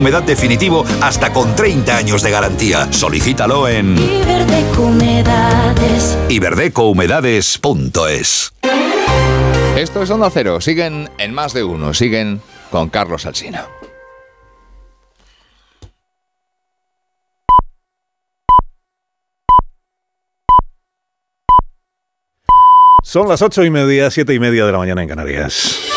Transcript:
Humedad definitivo hasta con 30 años de garantía. Solicítalo en Iberdeco Humedades. iberdecohumedades.es. Esto es Onda Cero. Siguen en Más de Uno. Siguen con Carlos Alsina. Son las 8:30, 7:30 de la mañana en Canarias.